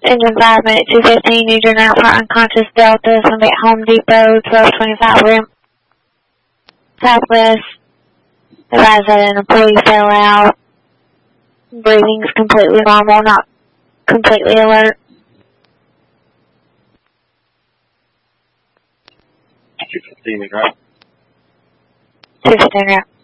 Engine 5 minute 215, user now for unconscious Delta, somebody at Home Depot, 1225 ramp, southwest. Advise that an employee fell out. Breathing's completely normal, not completely alert. 215 is right. 215 ramp.